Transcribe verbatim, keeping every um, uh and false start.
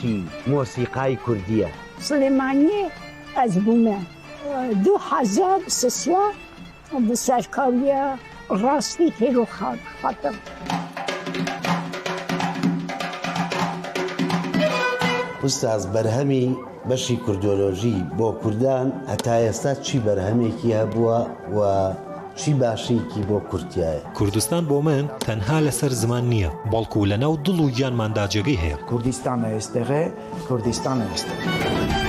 بەشی مۆسیقای کوردیە. سلێمانی ئەس بوومە دوو حەزار سسوە بەسەرکاویە ڕاستی تێرۆ خاتم. ئوستاز بەرهەمی بەشی کوردۆلۆژی بۆ کوردان هەتا ئێستا چی بەرهەمێکی هەبووە و چی باشیکی بۆ کورتایە؟ کوردستان بۆ من تەنها لەسەر زمان نییە، بەڵکو لەناو دڵ و گیانماندا جێگەی هەیە. کوردستانە ئێستێغێ کوردستانە ئێستێ.